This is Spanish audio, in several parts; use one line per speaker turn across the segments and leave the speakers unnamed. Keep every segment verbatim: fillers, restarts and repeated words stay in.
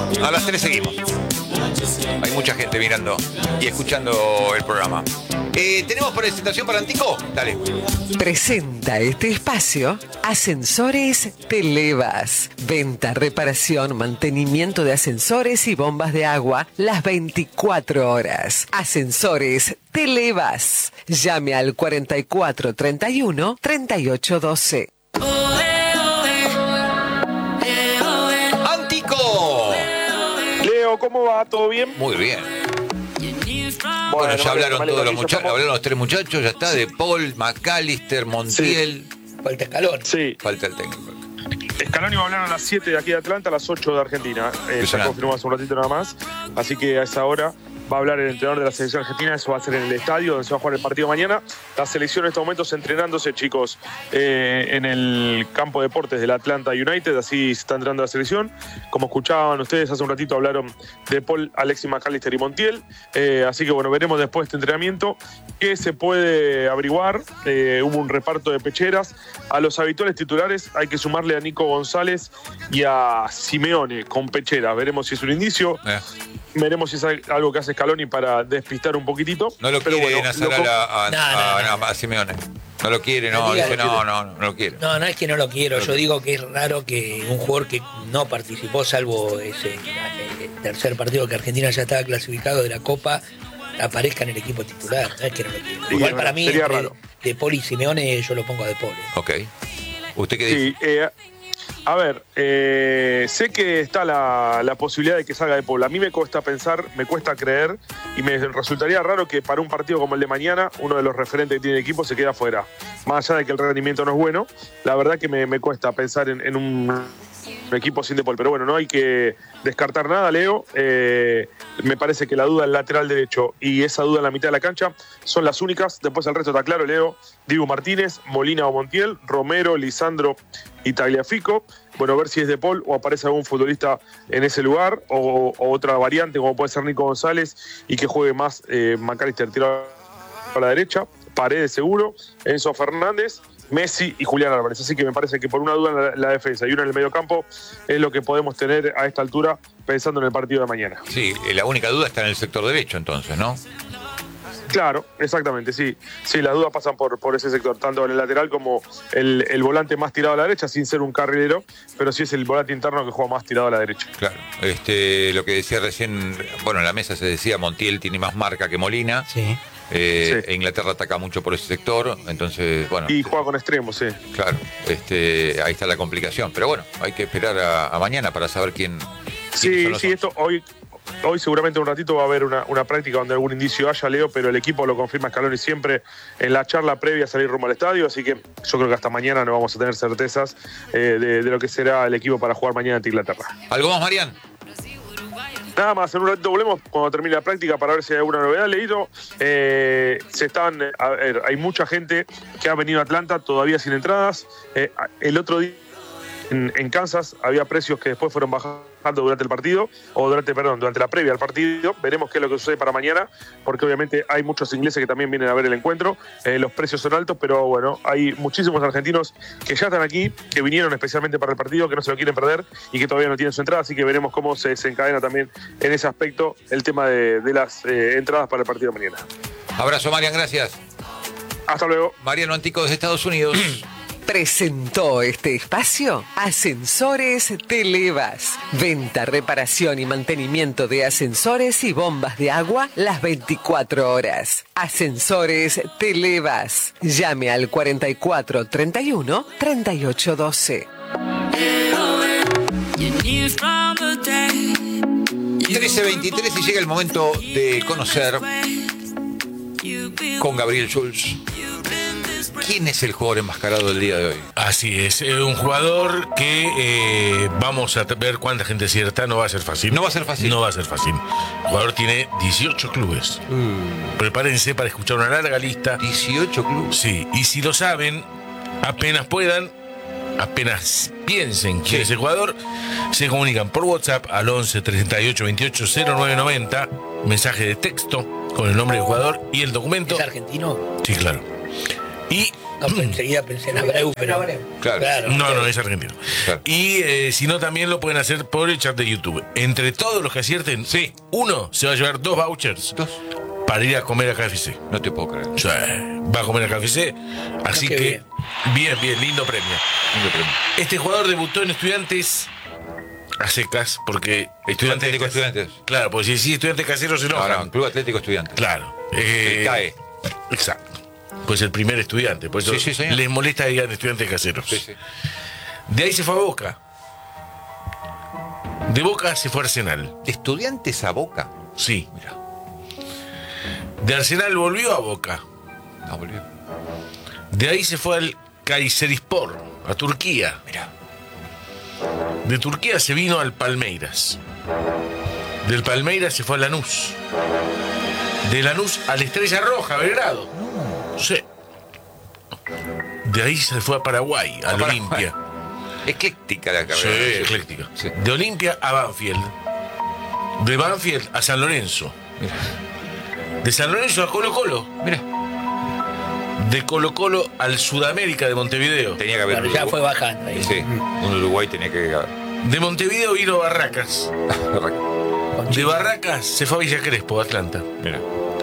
A las tres seguimos. Hay mucha gente mirando y escuchando el programa. Eh, ¿Tenemos presentación para Antico? Dale.
Presenta este espacio Ascensores Televas. Venta, reparación, mantenimiento de ascensores y bombas de agua las veinticuatro horas. Ascensores Televas. Llame al cuarenta y cuatro treinta y uno treinta y ocho doce.
¡Antico!
Leo, ¿cómo va? ¿Todo bien?
Muy bien.
Bueno,
Bueno, ya
vale,
hablaron
vale,
todos los
vale,
muchachos,
estamos-
hablaron los tres muchachos, ya está, de Paul, McAllister, Montiel.
Falta escalón.
Sí,
Falta el técnico.
Scaloni va a hablar a las siete de aquí de Atlanta, a las ocho de Argentina. Eh, ya
Impresionante.
confirmó hace un ratito nada más. Así que a esa hora va a hablar el entrenador de la selección argentina. Eso va a ser en el estadio donde se va a jugar el partido mañana. La selección en estos momentos entrenándose, chicos, eh, en el campo de deportes del Atlanta United. Así se está entrenando la selección. Como escuchaban ustedes, hace un ratito hablaron de Paul, Alexis McAllister y Montiel. Eh, así que bueno, veremos después de este entrenamiento qué se puede averiguar. Eh, hubo un reparto de pecheras. A los habituales titulares hay que sumarle a Nico González y a Simeone con pecheras. Veremos si es un indicio.
Eh,
Veremos si es algo que hace Scaloni para despistar un poquitito.
No lo
Pero
quiere
bueno,
Nazar
lo-
a, a,
No,
a-
no, no.
a- a Simeone. No lo quiere, no,
No diga
dice
que
no, no, no, no lo quiere.
No, no es que no lo quiero. Yo digo que es raro que un jugador que no participó, salvo ese eh, tercer partido que Argentina ya estaba clasificado de la Copa, aparezca en el equipo titular. No es que no lo quiero.
Sí,
Igual
no,
para mí,
sería
entre
raro.
De Paul y Simeone, yo lo pongo a De Paul.
Ok. ¿Usted qué dice?
Sí, eh, a ver, eh, sé que está la, la posibilidad de que salga de Paul. A mí me cuesta pensar, me cuesta creer y me resultaría raro que para un partido como el de mañana uno de los referentes que tiene el equipo se quede afuera. Más allá de que el rendimiento no es bueno, la verdad que me, me cuesta pensar en, en un, un equipo sin De Paul. Pero bueno, no hay que descartar nada, Leo. Eh, me parece que la duda en lateral derecho y esa duda en la mitad de la cancha son las únicas. Después el resto está claro, Leo. Diego Martínez, Molina o Montiel, Romero, Lisandro y Tagliafico. Bueno, ver si es De Paul o aparece algún futbolista en ese lugar o, o otra variante como puede ser Nico González y que juegue más eh, McAllister tirado a la derecha, Paredes seguro, Enzo Fernández, Messi y Julián Álvarez. Así que me parece que por una duda en la, en la defensa y una en el medio campo es lo que podemos tener a esta altura pensando en el partido de mañana.
Sí, eh, la única duda está en el sector derecho entonces, ¿no?
Claro, exactamente, sí. Sí, las dudas pasan por, por ese sector, tanto en el lateral como el, el volante más tirado a la derecha, sin ser un carrilero, pero sí es el volante interno que juega más tirado a la derecha.
Claro. Este, lo que decía recién, bueno, en la mesa se decía, Montiel tiene más marca que Molina.
Sí.
Eh,
Sí.
e Inglaterra ataca mucho por ese sector, entonces, bueno.
Y juega con extremos, sí.
Claro, este, ahí está la complicación. Pero bueno, hay que esperar a, a mañana para saber quién. quiénes
Sí,
son los
sí,
once.
esto hoy, hoy seguramente en un ratito va a haber una, una práctica donde algún indicio haya, Leo, pero el equipo lo confirma Scaloni siempre en la charla previa a salir rumbo al estadio, así que yo creo que hasta mañana no vamos a tener certezas eh, de, de lo que será el equipo para jugar mañana ante Inglaterra.
¿Algo más, Marian?
Nada más, en un ratito volvemos cuando termine la práctica para ver si hay alguna novedad. Leído, eh, se están, a ver, hay mucha gente que ha venido a Atlanta todavía sin entradas. Eh, el otro día en, en Kansas había precios que después fueron bajando durante el partido, o durante, perdón, durante la previa al partido. Veremos qué es lo que sucede para mañana, porque obviamente hay muchos ingleses que también vienen a ver el encuentro. Eh, los precios son altos, pero bueno, hay muchísimos argentinos que ya están aquí, que vinieron especialmente para el partido, que no se lo quieren perder y que todavía no tienen su entrada, así que veremos cómo se desencadena también en ese aspecto el tema de, de las eh, entradas para el partido de mañana.
Abrazo, Marian, gracias.
Hasta luego.
Mariano Antico desde Estados Unidos.
Presentó este espacio Ascensores Televas. Venta, reparación y mantenimiento de ascensores y bombas de agua las veinticuatro horas. Ascensores Televas. Llame al cuarenta y cuatro treinta y uno treinta y ocho doce.
trece veintitrés y llega el momento de conocer con Gabriel Schulz quién es el jugador enmascarado del día de hoy.
Así es, eh, un jugador que eh, vamos a ver cuánta gente cierta, no va a ser fácil.
No va a ser fácil.
No va a ser fácil. El jugador tiene dieciocho clubes.
Mm.
Prepárense para escuchar una larga lista.
dieciocho clubes.
Sí, y si lo saben, apenas puedan, apenas piensen quién
Sí.
es el jugador, se comunican por WhatsApp al once treinta y ocho veintiocho cero nueve noventa, mensaje de texto con el nombre del jugador y el documento.
¿Es argentino?
Sí, claro. Y
No, pues enseguida pensé en Abreu, pero...
Claro.
claro
No, no, es argentino.
Claro.
Y eh, si no, también lo pueden hacer por el chat de YouTube. Entre todos los que acierten,
Sí.
uno se va a llevar dos vouchers
Dos.
para ir a comer a K F C.
No te puedo creer.
O sea, va a comer a K F C. Así
qué
que,
bien.
bien, bien, lindo premio.
Lindo premio.
Este jugador debutó en Estudiantes a secas, porque Estudiantes.
Atlético Estudiantes.
Claro, pues si sí, Estudiantes Caseros se
No,
enojan.
no, Club Atlético Estudiantes.
Claro. Eh,
El C A E.
Exacto. Pues el primer estudiante. Por eso
Sí, sí, señor.
les molesta que digan Estudiantes Caseros.
Sí, sí.
De ahí se fue a Boca. De Boca se fue a Arsenal.
Estudiantes a Boca.
Sí.
Mira,
De Arsenal volvió a Boca.
no volvió.
De ahí se fue al Kayserispor, a Turquía.
Mira.
De Turquía se vino al Palmeiras. Del Palmeiras se fue a Lanús. De Lanús a la Estrella Roja, Belgrado. Sí. De ahí se fue a Paraguay, al
Paraguay.
Olimpia.
Ecléctica la
Sí,
carrera.
ecléctica.
Sí.
De Olimpia a Banfield. De Banfield a San Lorenzo.
Mira,
De San Lorenzo a Colo Colo.
mira.
De Colo Colo al Sudamérica de Montevideo.
Tenía que haber
Bueno,
un
ya
Uruguay.
fue bajando ahí.
Sí, un Uruguay tenía que haber.
De Montevideo vino a Barracas.
Con
De
Chile.
Barracas se fue a Villa Crespo, Atlanta.
Mira.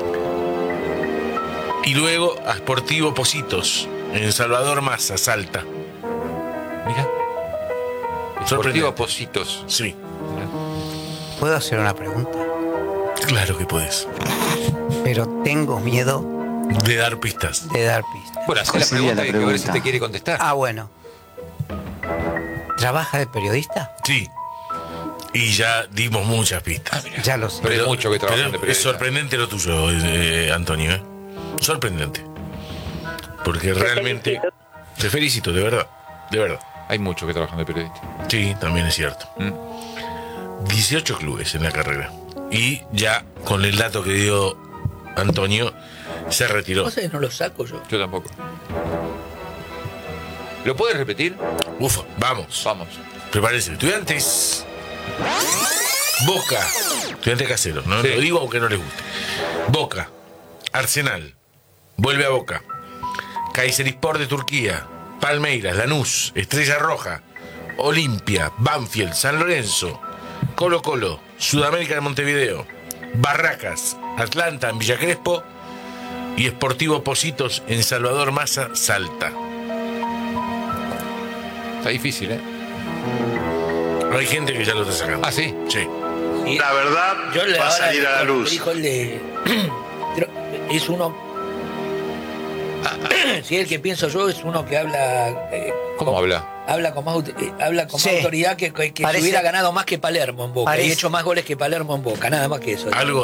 Y luego a Sportivo Positos, en Salvador Massa, Salta.
Mira.
Sorprendente.
Deportivo Positos.
Sí,
¿Puedo hacer una pregunta?
claro que puedes.
Pero tengo miedo
De dar pistas.
de dar pistas.
Bueno, haz la
¿Cuál sería
pregunta
la
y que a ver si
pregunta?
te quiere contestar.
Ah, bueno. ¿Trabaja de periodista?
Sí. Y ya dimos muchas pistas.
Ya lo sé.
Pero hay mucho que trabajar
pero
de
es
periodista.
sorprendente lo tuyo, eh, Antonio. ¿eh? Sorprendente. Porque realmente... Te felicito, de verdad. De verdad.
Hay mucho que trabajan de periodista.
Sí, también es cierto.
Mm.
dieciocho clubes en la carrera. Y ya con el dato que dio Antonio, se retiró.
¿Vos sabés? No lo saco yo.
Yo tampoco. ¿Lo puedes repetir?
Uf, vamos.
Vamos.
Prepárense. Estudiantes. Boca. Estudiantes caseros. No
Sí.
lo digo aunque no les guste. Boca. Arsenal. Vuelve a Boca. Kayserispor de Turquía. Palmeiras. Lanús. Estrella Roja. Olimpia. Banfield. San Lorenzo. Colo Colo. Sudamérica de Montevideo. Barracas. Atlanta en Villa Crespo. Y Sportivo Positos en Salvador Massa, Salta.
Está difícil, ¿eh?
Hay gente que ya lo está sacando.
Ah, sí.
Sí.
Sí.
La verdad
Yo le
va a
ahora
salir a la
cuando
luz.
dijo el de. Creo- es uno. Si el que pienso yo es uno que habla. eh,
¿Cómo
con-
habla?
Habla con más, ut- eh, habla con
Sí.
más autoridad que, que, que si
Parece-
hubiera ganado más que Palermo en Boca.
Parece-
Y hecho más goles que Palermo en Boca, nada más que eso.
Algo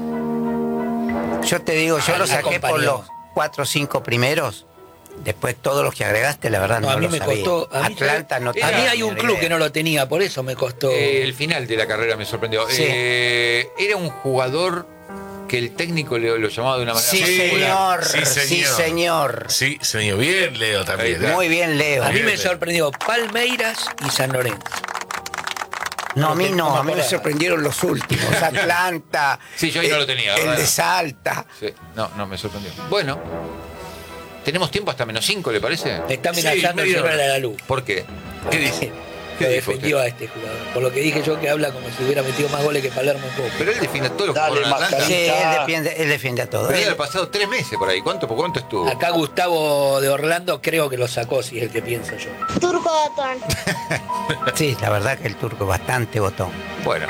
ganó.
Yo te digo, yo
Ah,
lo saqué por
acompañó.
los cuatro o cinco primeros. Después todos los que agregaste, la verdad,
No,
no,
a mí
lo
me
sabía.
costó. A mí,
Atlanta no
a mí
tenía
hay un
ni
club
idea.
que no lo tenía, por eso me costó.
Eh, el final de la carrera me sorprendió.
Sí.
Eh, era un jugador que el técnico le- lo llamaba de una manera
Sí,
particular.
señor.
Sí,
Sí,
señor.
señor.
Sí, señor. Bien, Leo también. ¿eh?
Muy bien, Leo.
a mí me
bien.
sorprendió Palmeiras y San Lorenzo.
No, a
No,
mí
no
no,
me
a mí me
acordaba.
sorprendieron los últimos. Atlanta.
Sí, yo ahí no
eh,
lo tenía,
El
¿verdad?
de Salta.
Sí. No, no, me sorprendió. Bueno, tenemos tiempo hasta menos cinco, ¿le parece?
Me está
Sí,
amenazando el
media
señor
hora.
a la luz.
¿Por qué? ¿Qué dice?
Que
¿Qué dijo
defendió
usted?
a este jugador. Por lo que dije yo que habla como si hubiera metido más goles que Palermo en Boca.
Pero él defiende a todos los
Dale,
jugadores de Atlanta.
Sí,
Salta.
él defiende, él defiende a todos.
Venía el pasado tres meses por ahí. ¿Cuánto, por cuánto estuvo?
Acá Gustavo de Orlando creo que lo sacó, si es el que pienso yo.
Turco Botón.
Sí, la verdad que el turco es bastante botón.
Bueno.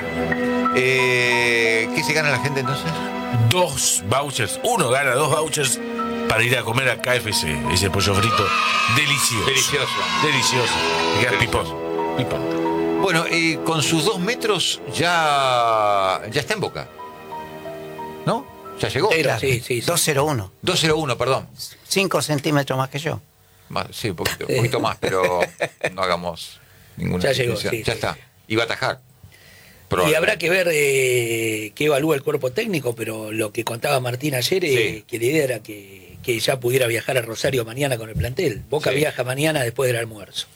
Eh, ¿Qué se gana la gente entonces?
Dos vouchers. Uno gana dos vouchers para ir a comer a K F C. Ese pollo frito delicioso.
Delicioso.
Delicioso. Y queda
Delicioso.
pipón. Pipón.
Bueno, eh, con sus dos metros ya, ya está en Boca. ¿No? Ya llegó.
Sí,
Claro,
sí, sí, sí.
dos cero uno.
dos cero uno, perdón.
cinco centímetros más que yo.
Más, sí, un poquito, un poquito más, pero no hagamos ninguna
Ya llegó,
distinción.
sí,
Ya
sí.
está. Y va a atajar.
Y
Probablemente.
habrá que ver eh, qué evalúa el cuerpo técnico, pero lo que contaba Martín ayer, eh,
Sí.
que la idea era que, que ya pudiera viajar a Rosario mañana con el plantel. Boca
Sí.
viaja mañana después del almuerzo.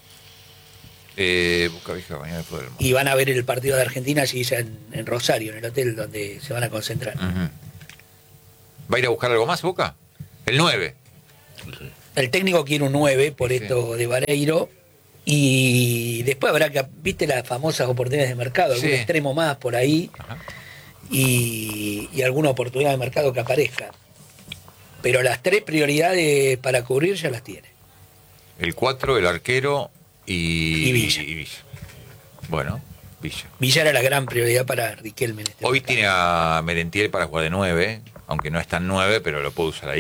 Eh, Boca Vieja mañana después del
Y van a ver el partido de Argentina allí ya en, en Rosario, en el hotel donde se van a concentrar.
Ujú. ¿Va a ir a buscar algo más, Boca? El nueve.
El técnico quiere un nueve por
Sí.
esto de Vareiro. Y después habrá que, viste las famosas oportunidades de mercado, algún
Sí.
extremo más por ahí
Ajá.
y, y alguna oportunidad de mercado que aparezca. Pero las tres prioridades para cubrir ya las tiene.
El cuatro, el arquero y,
Y Villa.
y Villa. Bueno, Villa.
Villa era la gran prioridad para Riquelme en este
Hoy
mercado.
tiene a Merentiel para jugar de nueve, aunque no es tan nueve, pero lo puede usar ahí.